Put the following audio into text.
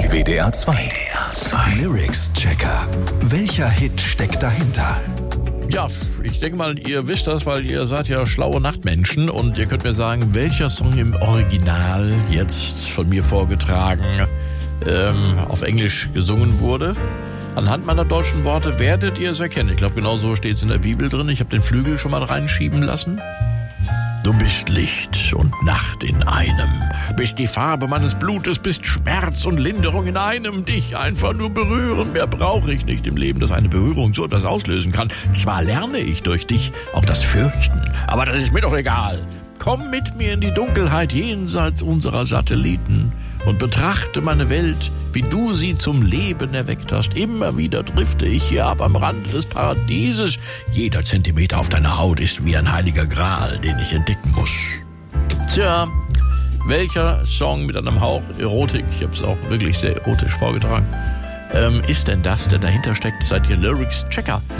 WDR 2. Lyrics Checker. Welcher Hit steckt dahinter? Ja, ich denke mal, ihr wisst das, weil ihr seid ja schlaue Nachtmenschen und ihr könnt mir sagen, welcher Song im Original jetzt von mir vorgetragen auf Englisch gesungen wurde. Anhand meiner deutschen Worte werdet ihr es erkennen. Ich glaube, genau so steht es in der Bibel drin. Ich habe den Flügel schon mal reinschieben lassen. Du bist Licht und Nacht in einem, bist die Farbe meines Blutes, bist Schmerz und Linderung in einem, dich einfach nur berühren, mehr brauche ich nicht im Leben, dass eine Berührung so etwas auslösen kann. Zwar lerne ich durch dich auch das Fürchten, aber das ist mir doch egal. Komm mit mir in die Dunkelheit jenseits unserer Satelliten und betrachte meine Welt, wie du sie zum Leben erweckt hast. Immer wieder drifte ich hier ab am Rand des Paradieses. Jeder Zentimeter auf deiner Haut ist wie ein heiliger Gral, den ich entdecken muss. Tja, welcher Song mit einem Hauch Erotik, ich habe es auch wirklich sehr erotisch vorgetragen, ist denn das, der dahinter steckt? Seid ihr Lyrics Checker?